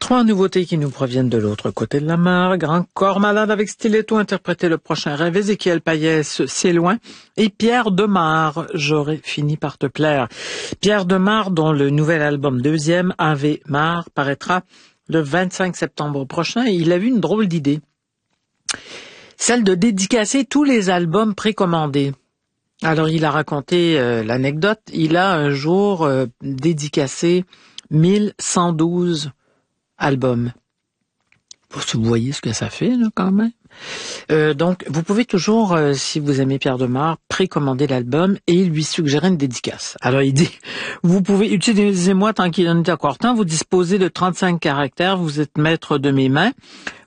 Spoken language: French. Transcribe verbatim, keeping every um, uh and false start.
Trois nouveautés qui nous proviennent de l'autre côté de la mer. Grand corps malade avec Stiletto interprété le prochain rêve. Ézéchiel Payès, C'est loin. Et Pierre Demar, J'aurais fini par te plaire. Pierre Demar, dont le nouvel album deuxième, Ave Mar, paraîtra le vingt-cinq septembre prochain. Et il a eu une drôle d'idée. Celle de dédicacer tous les albums précommandés. Alors, il a raconté euh, l'anecdote. Il a un jour euh, dédicacé mille cent douze albums. Vous voyez ce que ça fait, là, quand même. Euh, donc, vous pouvez toujours, euh, si vous aimez Pierre Demar, précommander l'album et lui suggérer une dédicace. Alors, il dit, vous pouvez, utilisez-moi tant qu'il en est encore temps, vous disposez de trente-cinq caractères, vous êtes maître de mes mains.